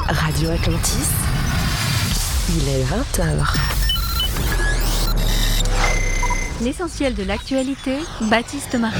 Radio Atlantis, il est 20h. L'essentiel de l'actualité, Baptiste Marie.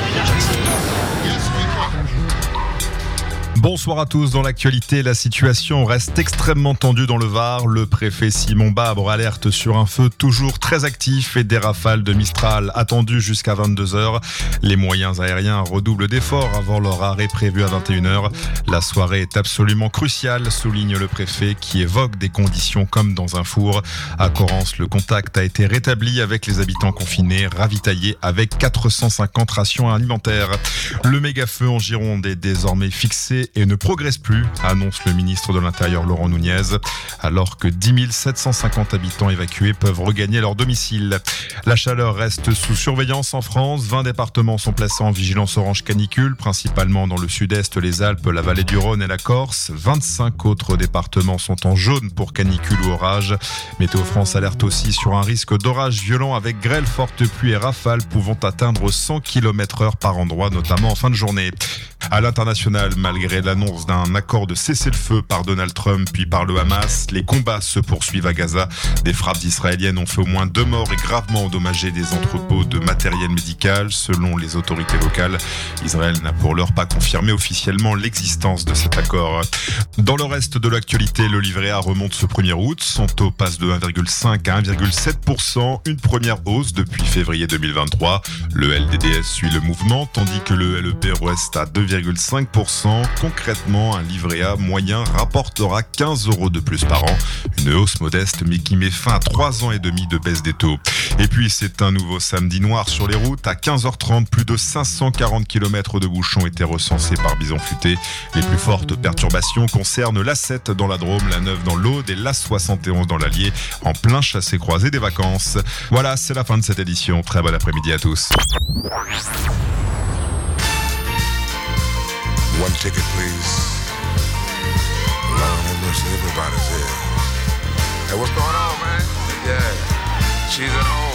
Bonsoir à tous. Dans l'actualité, la situation reste extrêmement tendue dans le Var. Le préfet Simon Babre alerte sur un feu toujours très actif et des rafales de Mistral attendues jusqu'à 22h. Les moyens aériens redoublent d'efforts avant leur arrêt prévu à 21h. La soirée est absolument cruciale, souligne le préfet qui évoque des conditions comme dans un four. À Corrence, le contact a été rétabli avec les habitants confinés, ravitaillés avec 450 rations alimentaires. Le méga-feu en Gironde est désormais fixé et ne progresse plus, annonce le ministre de l'Intérieur Laurent Nunez, alors que 10 750 habitants évacués peuvent regagner leur domicile. La chaleur reste sous surveillance en France. 20 départements sont placés en vigilance orange canicule, principalement dans le sud-est, les Alpes, la vallée du Rhône et la Corse. 25 autres départements sont en jaune pour canicule ou orage. Météo France alerte aussi sur un risque d'orage violent avec grêle, fortes pluies et rafales pouvant atteindre 100 km/h par endroit, notamment en fin de journée. À l'international, malgré l'annonce d'un accord de cessez-le-feu par Donald Trump puis par le Hamas, les combats se poursuivent à Gaza. Des frappes israéliennes ont fait au moins 2 morts et gravement endommagé des entrepôts de matériel médical, selon les autorités locales. Israël n'a pour l'heure pas confirmé officiellement l'existence de cet accord. Dans le reste de l'actualité, le livret A remonte ce 1er août. Son taux passe de 1,5 à 1,7%, une première hausse depuis février 2023. Le LDDS suit le mouvement, tandis que le LEP reste à 2,5%. Concrètement, un livret A moyen rapportera 15 € de plus par an. Une hausse modeste, mais qui met fin à 3 ans et demi de baisse des taux. Et puis, c'est un nouveau samedi noir sur les routes. À 15h30, plus de 540 km de bouchons étaient recensés par Bison Futé. Les plus fortes perturbations concernent l'A7 dans la Drôme, l'A9 dans l'Aude et l'A71 dans l'Allier, en plein chassé-croisé des vacances. Voilà, c'est la fin de cette édition. Très bon après-midi à tous. One ticket, please. Lord have mercy, everybody's here. Hey, what's going on, man? Yeah, she's at home.